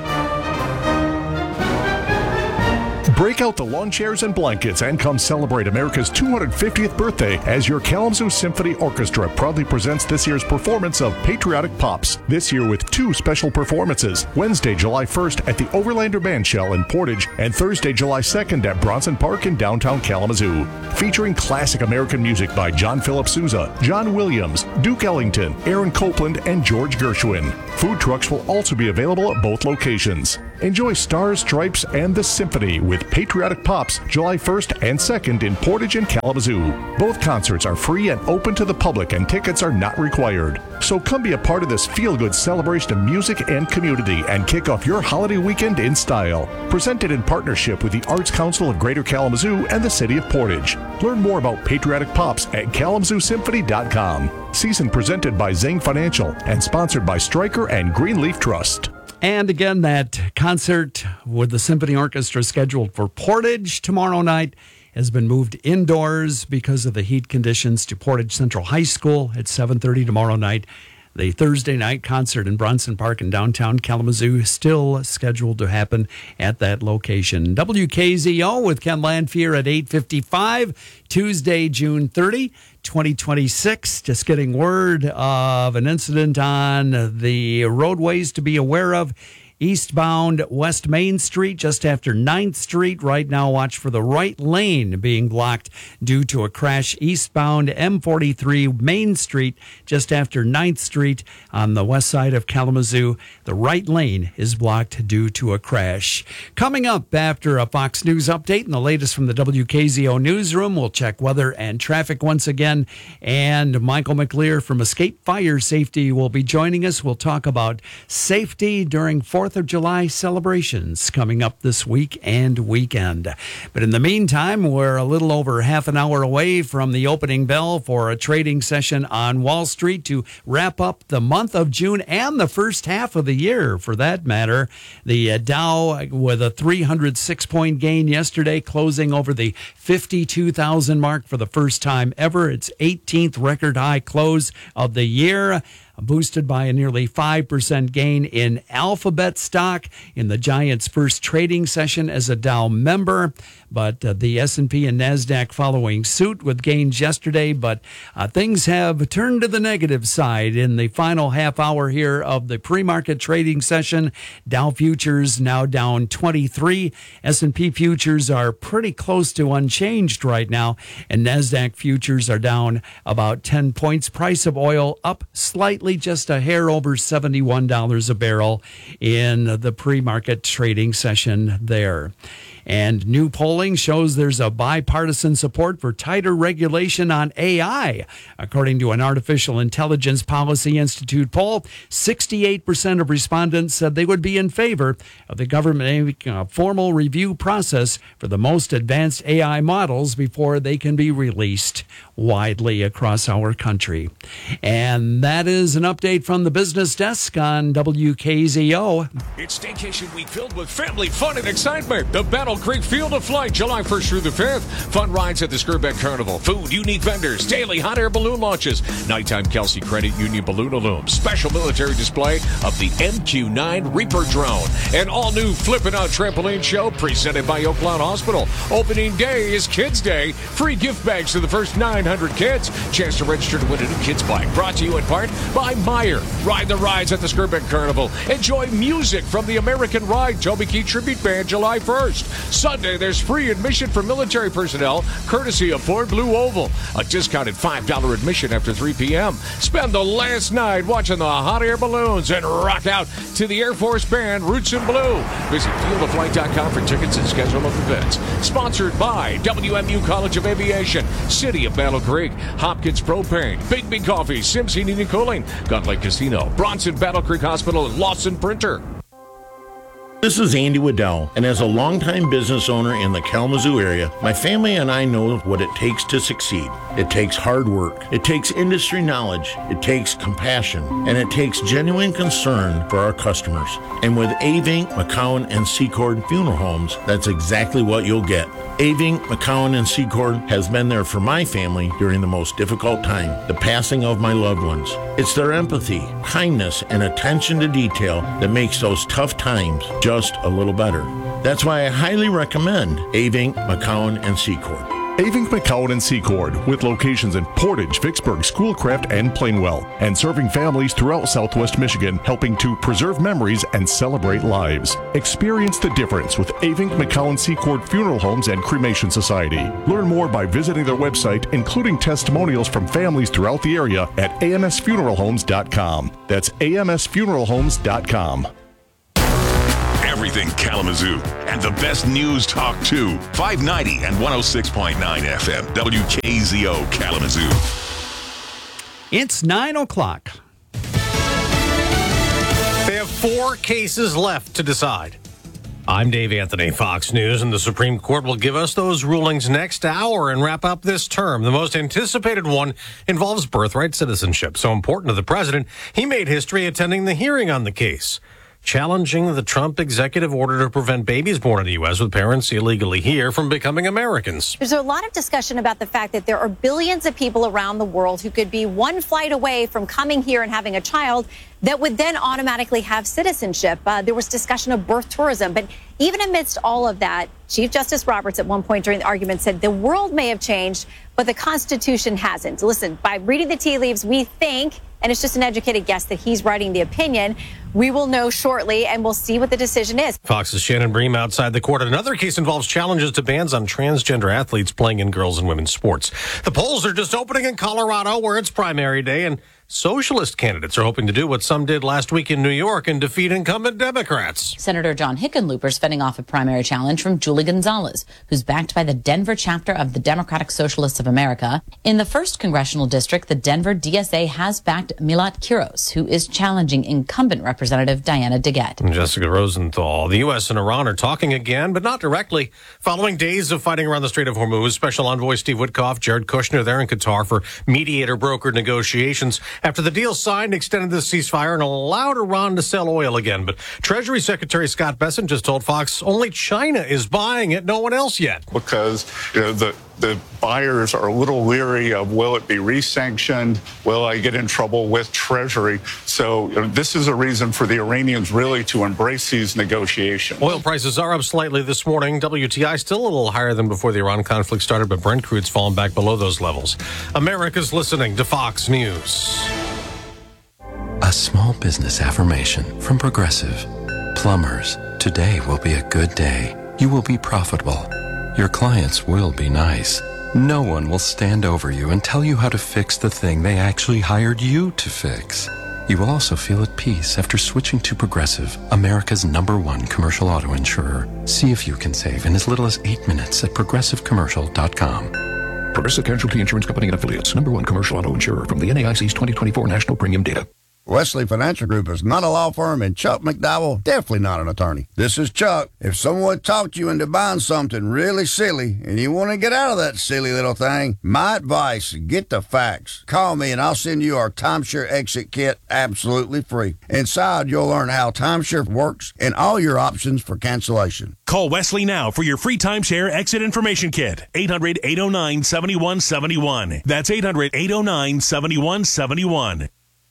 Break out the lawn chairs and blankets and come celebrate America's two hundred fiftieth birthday as your Kalamazoo Symphony Orchestra proudly presents this year's performance of Patriotic Pops. This year with two special performances, Wednesday, July first at the Overlander Bandshell in Portage and Thursday, July second at Bronson Park in downtown Kalamazoo. Featuring classic American music by John Philip Sousa, John Williams, Duke Ellington, Aaron Copeland, and George Gershwin. Food trucks will also be available at both locations. Enjoy Stars, Stripes, and the Symphony with Patriotic Pops July first and second in Portage and Kalamazoo. Both concerts are free and open to the public, and tickets are not required. So come be a part of this feel-good celebration of music and community and kick off your holiday weekend in style. Presented in partnership with the Arts Council of Greater Kalamazoo and the City of Portage. Learn more about Patriotic Pops at Kalamazoo Symphony dot com. Season presented by Zane Financial and sponsored by Stryker and Greenleaf Trust. And again, that concert with the Symphony Orchestra scheduled for Portage tomorrow night has been moved indoors because of the heat conditions to Portage Central High School at seven thirty tomorrow night. The Thursday night concert in Bronson Park in downtown Kalamazoo is still scheduled to happen at that location. W K Z O with Ken Landfear at eight fifty-five, Tuesday, June thirtieth, twenty twenty-six. Just getting word of an incident on the roadways to be aware of. Eastbound West Main Street, just after ninth Street. Right now, watch for the right lane being blocked due to a crash eastbound M forty-three Main Street, just after ninth Street on the west side of Kalamazoo. The right lane is blocked due to a crash. Coming up after a Fox News update and the latest from the W K Z O newsroom, we'll check weather and traffic once again. And Michael McLear from Escape Fire Safety will be joining us. We'll talk about safety during fourth of July celebrations coming up this week and weekend. But in the meantime, we're a little over half an hour away from the opening bell for a trading session on Wall Street to wrap up the month of June and the first half of the year, for that matter. The Dow with a three hundred six point gain yesterday, closing over the fifty-two thousand mark for the first time ever. Its eighteenth record high close of the year, boosted by a nearly five percent gain in Alphabet stock in the Giants' first trading session as a Dow member. But uh, the S and P and NASDAQ following suit with gains yesterday. But uh, things have turned to the negative side in the final half hour here of the pre-market trading session. Dow futures now down twenty-three. S and P futures are pretty close to unchanged right now. And NASDAQ futures are down about ten points. Price of oil up slightly, just a hair over seventy-one dollars a barrel in the pre-market trading session there. And new polling shows there's a bipartisan support for tighter regulation on A I. According to an Artificial Intelligence Policy Institute poll, sixty-eight percent of respondents said they would be in favor of the government making a formal review process for the most advanced A I models before they can be released widely across our country. And that is an update from the business desk on W K Z O. It's Staycation Week filled with family fun and excitement. The Battle Creek Field of Flight, July first through the fifth. Fun rides at the Skirbeck Carnival. Food, unique vendors, daily hot air balloon launches. Nighttime Kelsey Credit Union Balloon Illume. Special military display of the M Q nine Reaper drone. An all-new Flippin' Out Trampoline Show presented by Oakland Hospital. Opening day is Kids Day. Free gift bags to the first nine hundred kids. Chance to register to win a new kids bike. Brought to you in part by Meyer. Ride the rides at the Skirbeck Carnival. Enjoy music from the American Ride Toby Keith Tribute Band July first. Sunday, there's free admission for military personnel, courtesy of Ford Blue Oval. A discounted five dollars admission after three p.m. Spend the last night watching the hot air balloons and rock out to the Air Force Band Roots in Blue. Visit field of flight dot com for tickets and schedule of events. Sponsored by W M U College of Aviation, City of Battle Creek, Hopkins Propane, Big Big Coffee, Sims Heating and Cooling, Gun Lake Casino, Bronson Battle Creek Hospital, and Lawson Printer. This is Andy Waddell, and as a longtime business owner in the Kalamazoo area, my family and I know what it takes to succeed. It takes hard work, it takes industry knowledge, it takes compassion, and it takes genuine concern for our customers. And with Avink, McCowan, and Secord Funeral Homes, that's exactly what you'll get. Avink, McCowan, and Secord has been there for my family during the most difficult time, the passing of my loved ones. It's their empathy, kindness, and attention to detail that makes those tough times just a little better. That's why I highly recommend Avink, McCowan, and Secord. Avink, McCowan, and Secord, with locations in Portage, Vicksburg, Schoolcraft, and Plainwell, and serving families throughout Southwest Michigan, helping to preserve memories and celebrate lives. Experience the difference with Avink, McCowan, Secord Funeral Homes and Cremation Society. Learn more by visiting their website, including testimonials from families throughout the area at a m s funeral homes dot com. That's a m s funeral homes dot com. Everything Kalamazoo and the best news talk too. five ninety and one oh six point nine F M. W K Z O Kalamazoo. It's nine o'clock. They have four cases left to decide. I'm Dave Anthony, Fox News, and the Supreme Court will give us those rulings next hour and wrap up this term. The most anticipated one involves birthright citizenship. So important to the president, he made history attending the hearing on the case, challenging the Trump executive order to prevent babies born in the U S with parents illegally here from becoming Americans. There's a lot of discussion about the fact that there are billions of people around the world who could be one flight away from coming here and having a child that would then automatically have citizenship. Uh, there was discussion of birth tourism. But even amidst all of that, Chief Justice Roberts at one point during the argument said the world may have changed, but the Constitution hasn't. Listen, by reading the tea leaves, we think, and it's just an educated guess, that he's writing the opinion. We will know shortly, and we'll see what the decision is. Fox's Shannon Bream outside the court. Another case involves challenges to bans on transgender athletes playing in girls and women's sports. The polls are just opening in Colorado, where it's primary day, and socialist candidates are hoping to do what some did last week in New York and defeat incumbent Democrats. Senator John Hickenlooper's fending off a primary challenge from Julie Gonzalez, who's backed by the Denver chapter of the Democratic Socialists of America. In the first congressional district, the Denver D S A has backed Milat Kiros, who is challenging incumbent Representative Diana DeGette. Jessica Rosenthal. The U S and Iran are talking again, but not directly. Following days of fighting around the Strait of Hormuz, Special Envoy Steve Witkoff, Jared Kushner there in Qatar for mediator-brokered negotiations. After the deal signed, extended the ceasefire and allowed Iran to sell oil again. But Treasury Secretary Scott Bessent just told Fox only China is buying it, no one else yet. Because you know, the the buyers are a little leery of, will it be re-sanctioned? Will I get in trouble with Treasury? So you know, this is a reason for the Iranians really to embrace these negotiations. Oil prices are up slightly this morning. W T I still a little higher than before the Iran conflict started, but Brent crude's fallen back below those levels. America's listening to Fox News. A small business affirmation from Progressive. Plumbers, today will be a good day. You will be profitable. Your clients will be nice. No one will stand over you and tell you how to fix the thing they actually hired you to fix. You will also feel at peace after switching to Progressive, America's number one commercial auto insurer. See if you can save in as little as eight minutes at progressive commercial dot com. Progressive Casualty Insurance Company and Affiliates, number one commercial auto insurer from the N A I C's twenty twenty-four National Premium Data. Wesley Financial Group is not a law firm, and Chuck McDowell definitely not an attorney. This is Chuck. If someone talked you into buying something really silly and you want to get out of that silly little thing, my advice, get the facts. Call me and I'll send you our timeshare exit kit absolutely free. Inside, you'll learn how timeshare works and all your options for cancellation. Call Wesley now for your free timeshare exit information kit. eight hundred, eight oh nine, seven one seven one. That's eight hundred, eight oh nine, seven one seven one.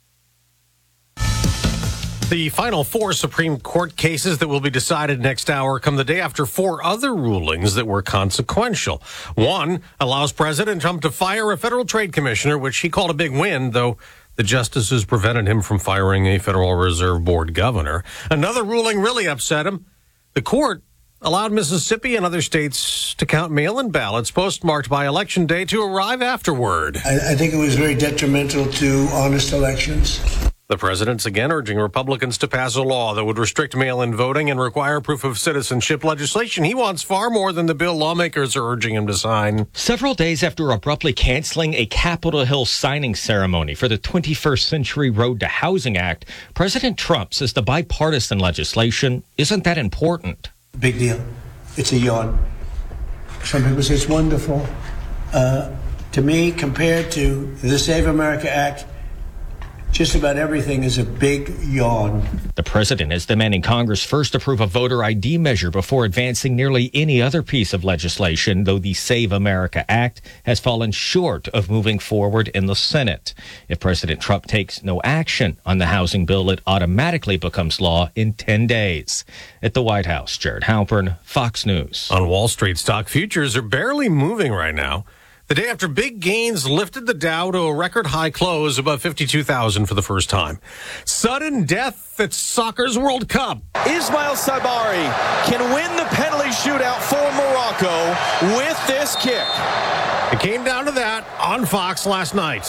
The final four Supreme Court cases that will be decided next hour come the day after four other rulings that were consequential. One allows President Trump to fire a federal trade commissioner, which he called a big win, though the justices prevented him from firing a Federal Reserve Board governor. Another ruling really upset him. The court allowed Mississippi and other states to count mail-in ballots postmarked by Election Day to arrive afterward. I, I think it was very detrimental to honest elections. The president's again urging Republicans to pass a law that would restrict mail-in voting and require proof of citizenship legislation. He wants far more than the bill lawmakers are urging him to sign. Several days after abruptly canceling a Capitol Hill signing ceremony for the twenty-first Century Road to Housing Act, President Trump says the bipartisan legislation isn't that important. Big deal. It's a yawn. Some people say it's wonderful. Uh, to me, compared to the Save America Act, just about everything is a big yawn. The president is demanding Congress first approve a voter I D measure before advancing nearly any other piece of legislation, though the Save America Act has fallen short of moving forward in the Senate. If President Trump takes no action on the housing bill, it automatically becomes law in ten days. At the White House, Jared Halpern, Fox News. On Wall Street, stock futures are barely moving right now. The day after big gains lifted the Dow to a record high close above fifty-two thousand for the first time. Sudden death at soccer's World Cup. Ismail Sabari can win the penalty shootout for Morocco with this kick. It came down to that on Fox last night.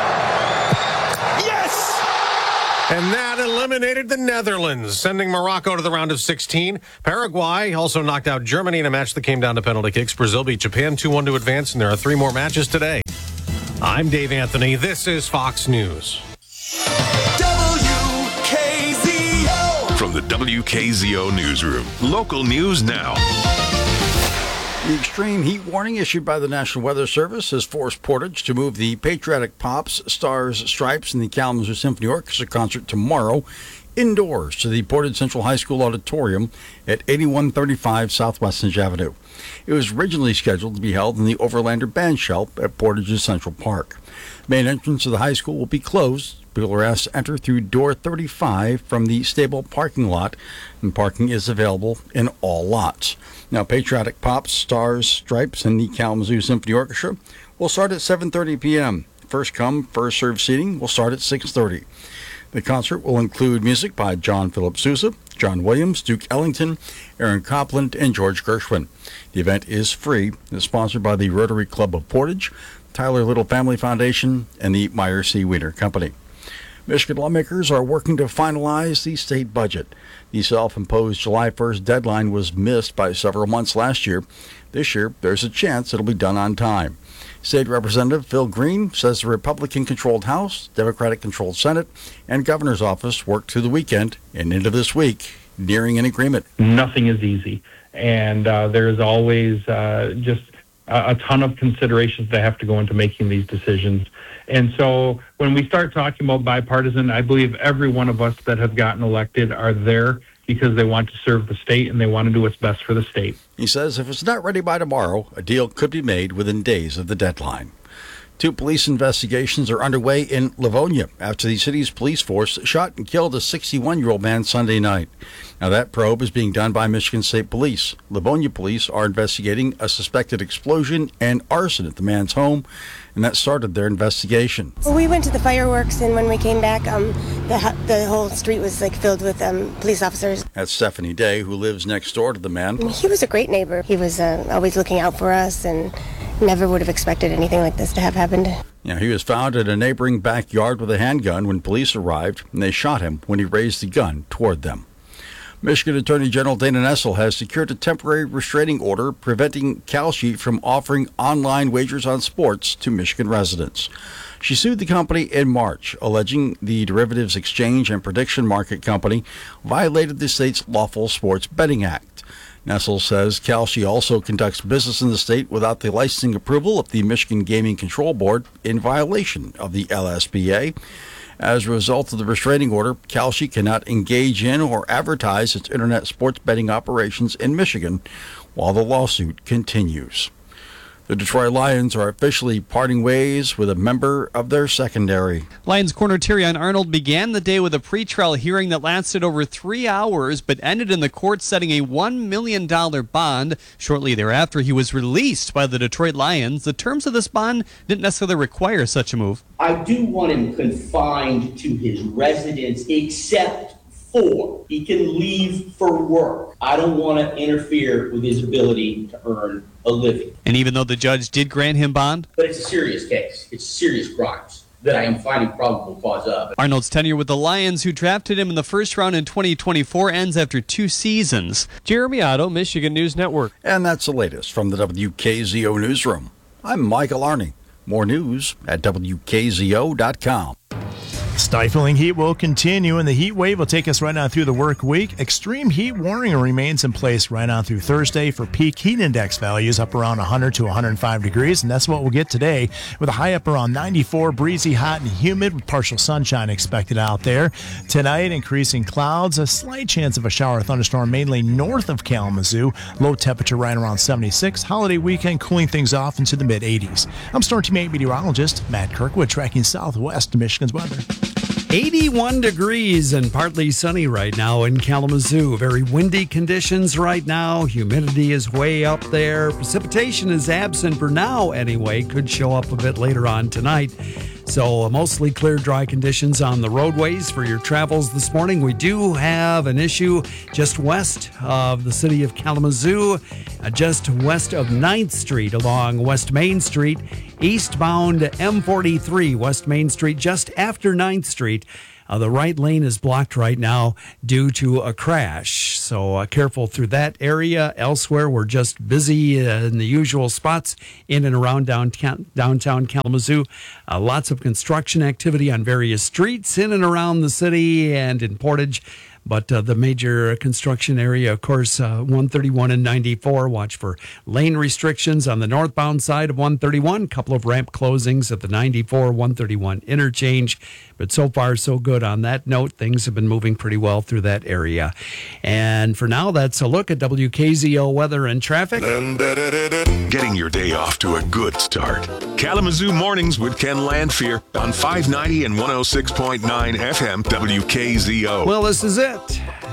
Yes! And that eliminated the Netherlands, sending Morocco to the round of sixteen. Paraguay also knocked out Germany in a match that came down to penalty kicks. Brazil beat Japan two one to advance, and there are three more matches today. I'm Dave Anthony. This is Fox News. W K Z O. From the W K Z O newsroom, local news now. The extreme heat warning issued by the National Weather Service has forced Portage to move the patriotic Pops, Stars, Stripes, and the Kalamazoo Symphony Orchestra concert tomorrow indoors to the Portage Central High School Auditorium at eighty-one thirty-five Southwest Finch Avenue. It was originally scheduled to be held in the Overlander Band Shell at Portage's Central Park. The main entrance to the high school will be closed. People are asked to enter through door thirty-five from the stable parking lot, and parking is available in all lots. Now, Patriotic Pops, Stars, Stripes, and the Kalamazoo Symphony Orchestra will start at seven thirty p.m. First come, first served seating will start at six thirty. The concert will include music by John Philip Sousa, John Williams, Duke Ellington, Aaron Copland, and George Gershwin. The event is free. It's sponsored by the Rotary Club of Portage, Tyler Little Family Foundation, and the Meyer C. Wiener Company. Michigan lawmakers are working to finalize the state budget. The self-imposed July first deadline was missed by several months last year. This year, there's a chance it'll be done on time. State Representative Phil Green says the Republican-controlled House, Democratic-controlled Senate, and governor's office worked through the weekend and into this week, nearing an agreement. Nothing is easy, and uh, there's always uh, just a, a ton of considerations that have to go into making these decisions. And so when we start talking about bipartisan, I believe every one of us that have gotten elected are there because they want to serve the state and they want to do what's best for the state. He says if it's not ready by tomorrow, a deal could be made within days of the deadline. Two police investigations are underway in Livonia after the city's police force shot and killed a sixty-one-year-old man Sunday night. Now, that probe is being done by Michigan State Police. Livonia police are investigating a suspected explosion and arson at the man's home, and that started their investigation. Well, we went to the fireworks, and when we came back, um, the the whole street was like filled with um, police officers. That's Stephanie Day, who lives next door to the man. He was a great neighbor. He was uh, always looking out for us, and never would have expected anything like this to have happened. Yeah, he was found in a neighboring backyard with a handgun when police arrived, and they shot him when he raised the gun toward them. Michigan Attorney General Dana Nessel has secured a temporary restraining order preventing Kalshi from offering online wagers on sports to Michigan residents. She sued the company in March, alleging the derivatives exchange and prediction market company violated the state's Lawful Sports Betting Act. Nessel says Kalshi also conducts business in the state without the licensing approval of the Michigan Gaming Control Board in violation of the L S B A. As a result of the restraining order, Kalshi cannot engage in or advertise its internet sports betting operations in Michigan while the lawsuit continues. The Detroit Lions are officially parting ways with a member of their secondary. Lions corner Terrion Arnold began the day with a pretrial hearing that lasted over three hours but ended in the court setting a one million dollars bond. Shortly thereafter, he was released by the Detroit Lions. The terms of this bond didn't necessarily require such a move. I do want him confined to his residence except for he can leave for work. I don't want to interfere with his ability to earn a living. And even though the judge did grant him bond? But it's a serious case. It's serious crimes. that I am finding probable cause of. Arnold's tenure with the Lions, who drafted him in the first round in twenty twenty-four, ends after two seasons. Jeremy Otto, Michigan News Network. And that's the latest from the W K Z O Newsroom. I'm Michael Arney. More news at W K Z O dot com. Stifling heat will continue, and the heat wave will take us right on through the work week. Extreme heat warning remains in place right on through Thursday for peak heat index values up around one hundred to one hundred five degrees, and that's what we'll get today with a high up around ninety-four, breezy, hot, and humid with partial sunshine expected out there. Tonight, increasing clouds, a slight chance of a shower or thunderstorm mainly north of Kalamazoo. Low temperature right around seventy-six. Holiday weekend cooling things off into the mid eighties. I'm Storm Team eight meteorologist Matt Kirkwood tracking southwest Michigan's weather. eighty-one degrees and partly sunny right now in Kalamazoo. Very windy conditions right now. Humidity is way up there. Precipitation is absent for now anyway. Could show up a bit later on tonight. So uh, mostly clear, dry conditions on the roadways for your travels this morning. We do have an issue just west of the city of Kalamazoo, uh, just west of ninth Street along West Main Street, eastbound M forty-three, West Main Street, just after ninth Street. Uh, the right lane is blocked right now due to a crash. So uh, careful through that area. Elsewhere, we're just busy uh, in the usual spots in and around downtown, downtown Kalamazoo. Uh, lots of construction activity on various streets in and around the city and in Portage. But uh, the major construction area, of course, uh, one thirty-one and ninety-four. Watch for lane restrictions on the northbound side of one thirty-one. Couple of ramp closings at the ninety-four one thirty-one interchange. But so far, so good on that note. Things have been moving pretty well through that area. And for now, that's a look at W K Z O weather and traffic. Getting your day off to a good start. Kalamazoo Mornings with Ken Landfear on five ninety and one oh six point nine F M W K Z O. Well, this is it.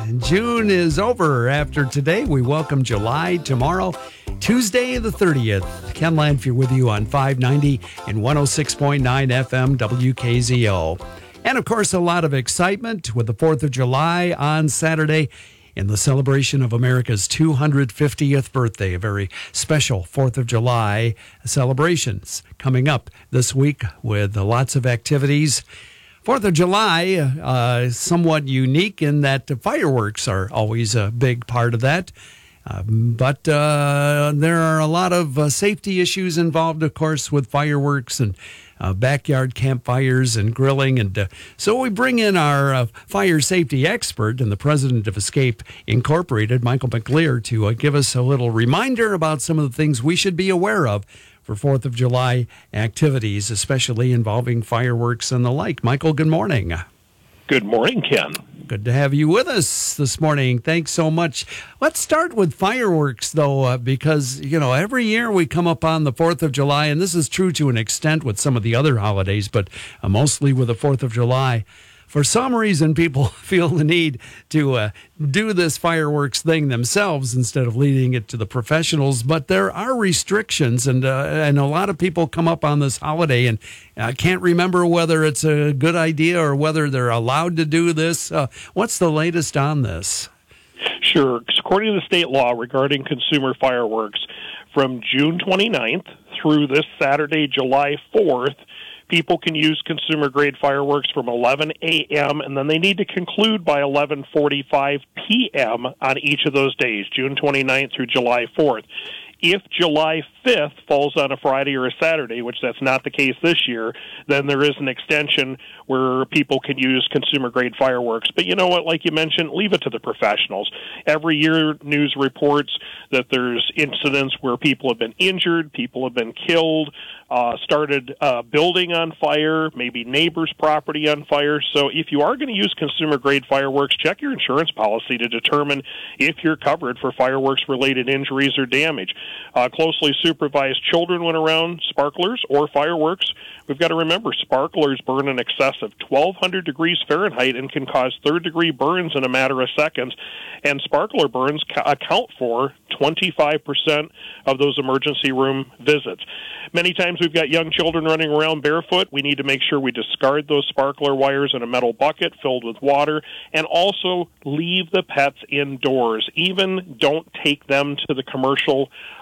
June is over after today. We welcome July tomorrow, Tuesday the thirtieth. Ken Landfear with you on five ninety and one oh six point nine F M W K Z O. And of course, a lot of excitement with the fourth of July on Saturday in the celebration of America's two hundred fiftieth birthday. A very special fourth of July celebrations coming up this week with lots of activities. fourth of July, uh, somewhat unique in that fireworks are always a big part of that. Uh, but uh, there are a lot of uh, safety issues involved, of course, with fireworks and uh, backyard campfires and grilling. And uh, so we bring in our uh, fire safety expert and the president of Escape Incorporated, Michael McLear, to uh, give us a little reminder about some of the things we should be aware of for fourth of July activities, especially involving fireworks and the like. Michael, good morning. Good morning, Ken. Good to have you with us this morning. Thanks so much. Let's start with fireworks, though, uh, because, you know, every year we come up on the fourth of July, and this is true to an extent with some of the other holidays, but uh, mostly with the fourth of July. For some reason, people feel the need to uh, do this fireworks thing themselves instead of leading it to the professionals. But there are restrictions, and uh, and a lot of people come up on this holiday and uh, can't remember whether it's a good idea or whether they're allowed to do this. Uh, what's the latest on this? Sure. According to the state law regarding consumer fireworks, from June twenty-ninth through this Saturday, July fourth, people can use consumer-grade fireworks from eleven a.m., and then they need to conclude by eleven forty-five p.m. on each of those days, June twenty-ninth through July fourth. If July fifth falls on a Friday or a Saturday, which that's not the case this year, then there is an extension where people can use consumer-grade fireworks. But you know what, like you mentioned, leave it to the professionals. Every year, news reports that there's incidents where people have been injured, people have been killed, uh, started uh, building on fire, maybe neighbors' property on fire. So if you are going to use consumer-grade fireworks, check your insurance policy to determine if you're covered for fireworks-related injuries or damage. Uh, closely supervised children went around sparklers or fireworks. We've got to remember, sparklers burn in excess of twelve hundred degrees Fahrenheit and can cause third-degree burns in a matter of seconds. And sparkler burns ca- account for twenty-five percent of those emergency room visits. Many times we've got young children running around barefoot. We need to make sure we discard those sparkler wires in a metal bucket filled with water, and also leave the pets indoors. Even don't take them to the commercial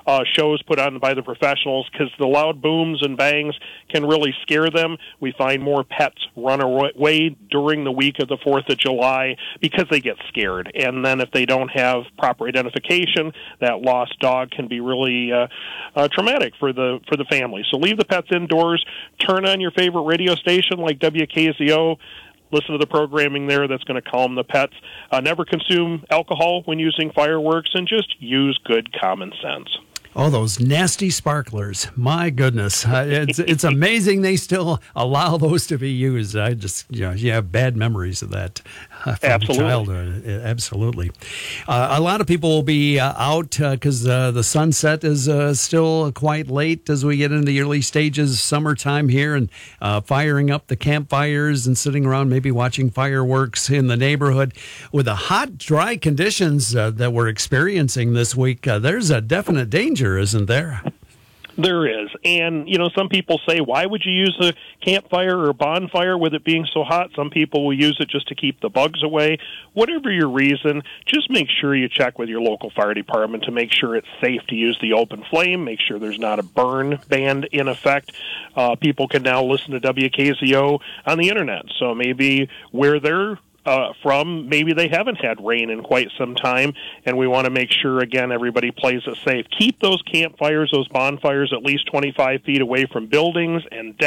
uh, shows put on by the professionals, because the loud booms and bangs can really scare them. We find more pets run away during the week of the fourth of July because they get scared. And then if they don't have proper identification, that lost dog can be really uh, uh, traumatic for the for the family. So leave the pets indoors. Turn on your favorite radio station like W K Z O. Listen to the programming there. That's going to calm the pets. Uh, never consume alcohol when using fireworks, and just use good common sense. Oh, those nasty sparklers. My goodness. Uh, it's it's amazing they still allow those to be used. I just, you know, you have bad memories of that uh, from Absolutely. childhood. Uh, Absolutely. Uh, a lot of people will be uh, out because uh, the sunset is uh, still quite late as we get into the early stages, summertime here, and uh, firing up the campfires and sitting around maybe watching fireworks in the neighborhood. With the hot, dry conditions uh, that we're experiencing this week, uh, there's a definite danger, isn't there? There is. And, you know, some people say, why would you use a campfire or a bonfire with it being so hot? Some people will use it just to keep the bugs away. Whatever your reason, just make sure you check with your local fire department to make sure it's safe to use the open flame. Make sure there's not a burn ban in effect. Uh, people can now listen to W K Z O on the internet. So maybe where they're Uh, from, maybe they haven't had rain in quite some time, and we want to make sure, again, everybody plays it safe. Keep those campfires, those bonfires, at least twenty-five feet away from buildings and